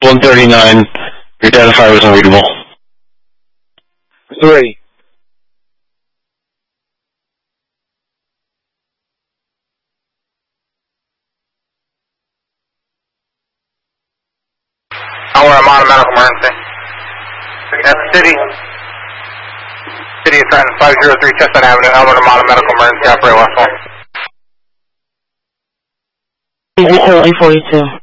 139, your identifier was unreadable. 3. Oh, we're on a medical emergency. City is trying 503 Chestnut Avenue, Elmer, I'm on a medical emergency, operator last one. 842.